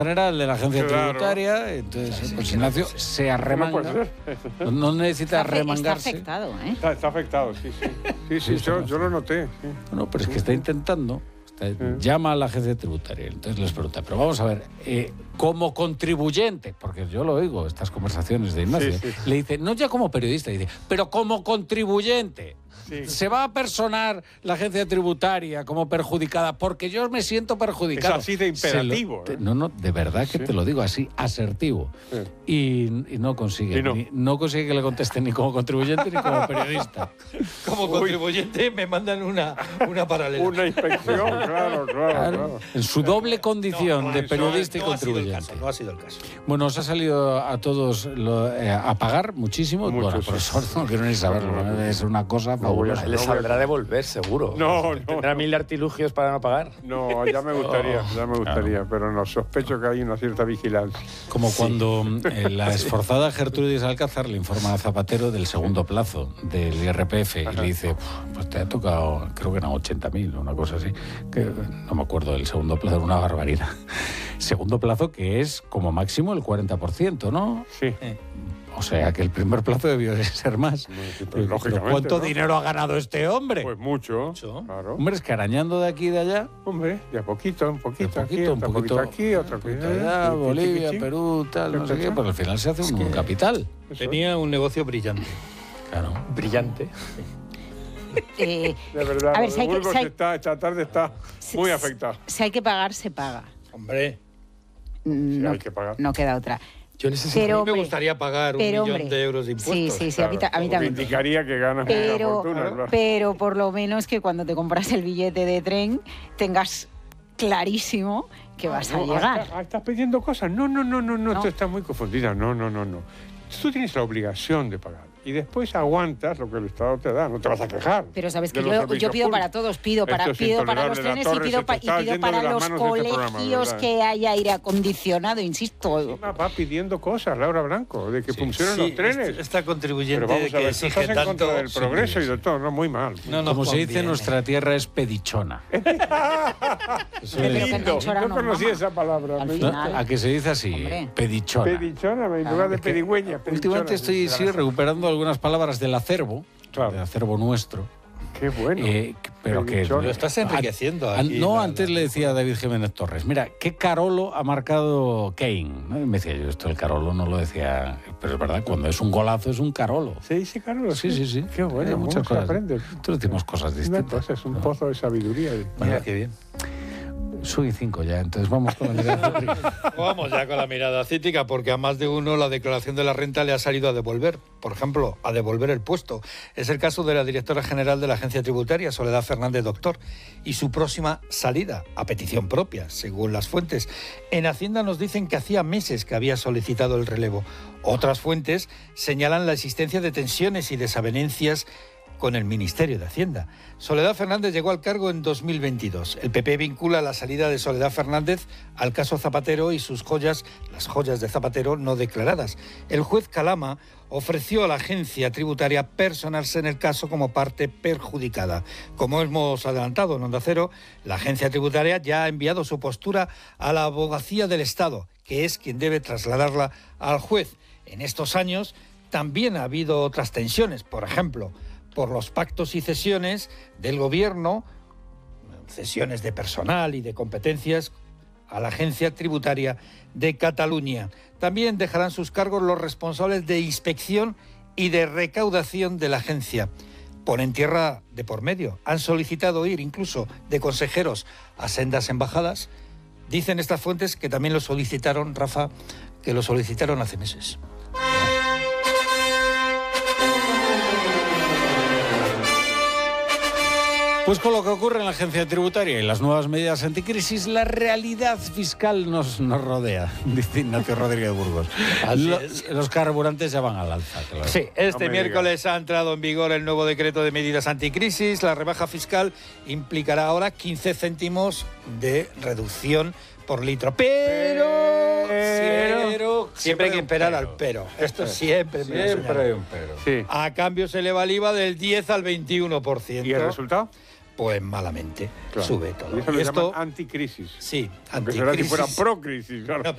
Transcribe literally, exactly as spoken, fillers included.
general de la agencia Claro. tributaria, entonces Sí, sí, pues sí, Ignacio sí, sí. se arremanga, No puede no, no necesita Está, afe- está remangarse. afectado, ¿eh? Está, está afectado, sí, sí. Sí, sí, está yo, afectado. yo lo noté. Sí. No, pero es que está intentando, está- llama a la agencia tributaria, entonces les pregunta, pero vamos a ver, eh, como contribuyente, porque yo lo oigo, estas conversaciones de Ignacio, Sí, sí, sí. le dice, no ya como periodista, dice, pero como contribuyente. Sí. Se va a personar la agencia tributaria como perjudicada porque yo me siento perjudicado. Es así de Se lo- imperativo, te- ¿eh? no, no, de verdad que Sí. te lo digo así, asertivo. Sí. Y, y no consigue. Y no. ni- no consigue que le conteste ni como contribuyente ni como periodista. Como contribuyente me mandan una, una paralela. Una inspección, claro, claro, Claro, claro. en su doble condición No, de eso periodista no y ha sido el contribuyente. caso, no ha sido el caso. Bueno, os ha salido a todos lo- eh, a pagar muchísimo. Mucho, Bueno, sí. profesor, no quiero ni saberlo. No, no, no. Es una cosa No voy a- fabulosa. Le saldrá devolver, seguro. No, no, Tendrá no. mil artilugios para no pagar. No, ya me gustaría, ya me gustaría, pero no, sospecho que hay una cierta vigilancia. Como cuando eh, la esforzada Gertrudis Alcázar le informa a Zapatero del segundo plazo del I R P F y le dice, pues te ha tocado, creo que eran ochenta mil, una cosa así, que no me acuerdo del segundo plazo, era una barbaridad. Segundo plazo que es como máximo el cuarenta por ciento, ¿no? Sí. O sea que el primer plazo debió ser más. sí, pero Pero lógicamente, ¿cuánto ¿no? dinero ha ganado este hombre? Pues mucho, Mucho. claro. Hombre, es que arañando de aquí y de allá, Hombre, de a poquito, un poquito, de aquí, poquito, otro un poquito, aquí, otro un poquito poquito allá, allá, Bolivia, chiqui, chiqui. Perú, tal, no sé qué, pero al final se hace un, un capital. Eso. Tenía un negocio brillante. Claro. Brillante. Eh, De verdad, A ver, lo si de hay que- Burgos si hay- está, esta tarde está si- muy si- afectado. Si hay que pagar, se paga. Hombre, No, hay que pagar. no queda otra. Yo necesito... Pero, a mí me hombre, gustaría pagar un pero, millón hombre, de euros de impuestos. Sí, sí, sí, a mí, ta- a mí Porque también. indicaría que ganas mucha Pero, fortuna, claro. pero por lo menos que cuando te compras el billete de tren tengas clarísimo que vas a No, llegar. ah, ah, ¿Estás pidiendo cosas? No, no, no, no, no, No. tú estás muy confundida. No, no, no, no. Tú tienes la obligación de pagar. Y después aguantas lo que el Estado te da. No te vas a quejar. Pero sabes que de los yo, servicios yo pido para públicos. todos, pido para, Esto es pido para los intolerable. La trenes y Torre pido, se pa- te y está pido yendo para de las los manos de este programa, colegios ¿verdad? que haya aire acondicionado, insisto. Encima va pidiendo cosas, Laura Blanco, de que funcionen Sí, los trenes. este- esta contribuyente Pero vamos a que ver, tú exige estás en tanto... contra del sí, progreso y sí. de todo. No, muy mal. No nos Como se dice, conviene. nuestra tierra es pedichona. Pero que Lindo. Chora No no conocía mama. esa palabra. Al Me- ¿No? final. A que se dice así, Hombre. pedichona. Pedichona, en lugar de Es que pedigüeña. Últimamente pedichona. estoy sí, recuperando algunas palabras del acervo, Claro. del acervo nuestro. Qué bueno. eh, que- pero que Pedichona. Lo estás enriqueciendo An- aquí. no, la- antes la- le decía a David Jiménez Torres, mira, ¿qué Carolo ha marcado Kane? ¿No? Y me decía yo, esto el Carolo no lo decía, pero es verdad, cuando es un golazo es un Carolo. ¿Se dice Carlos? Sí, sí, sí. Qué bueno, Hay ¿cómo muchas se cosas. aprende? Nosotros decimos cosas Una distintas. cosa, es un ¿no? pozo de sabiduría. Mira qué bien. Soy cinco ya, entonces vamos con la mirada fría. Vamos ya con la mirada cítica, porque a más de uno la declaración de la renta le ha salido a devolver. Por ejemplo, a devolver el puesto. Es el caso de la directora general de la Agencia Tributaria, Soledad Fernández Doctor, y su próxima salida, a petición propia, según las fuentes. En Hacienda nos dicen que hacía meses que había solicitado el relevo. Otras fuentes señalan la existencia de tensiones y desavenencias con el Ministerio de Hacienda. Soledad Fernández llegó al cargo en dos mil veintidós. El P P vincula la salida de Soledad Fernández al caso Zapatero y sus joyas, las joyas de Zapatero no declaradas. El juez Calama ofreció a la agencia tributaria personarse en el caso como parte perjudicada. Como hemos adelantado en Onda Cero, la agencia tributaria ya ha enviado su postura a la Abogacía del Estado, que es quien debe trasladarla al juez. En estos años también ha habido otras tensiones, por ejemplo, por los pactos y cesiones del gobierno, cesiones de personal y de competencias a la Agencia Tributaria de Cataluña. También dejarán sus cargos los responsables de inspección y de recaudación de la agencia. Ponen tierra de por medio. Han solicitado ir incluso de consejeros a sendas embajadas. Dicen estas fuentes que también lo solicitaron, Rafa, que lo solicitaron hace meses. Pues con lo que ocurre en la agencia tributaria y las nuevas medidas anticrisis, la realidad fiscal nos, nos rodea, dice Ignacio Rodríguez Burgos. Así Lo- es. Los carburantes ya van al alza, claro. Sí, este No me miércoles ha entrado en vigor el nuevo decreto de medidas anticrisis. La rebaja fiscal implicará ahora quince céntimos de reducción por litro. Pero, Pero, siempre hay que un esperar pero. al pero. Esto siempre me lo Siempre señalan. hay un pero. Sí. A cambio se eleva el I V A del diez al veintiuno por ciento. ¿Y el resultado? Pues malamente. Claro. Sube todo. Y eso Y lo esto, llaman anticrisis. sí, Aunque será si anticrisis. fuera procrisis, claro. No,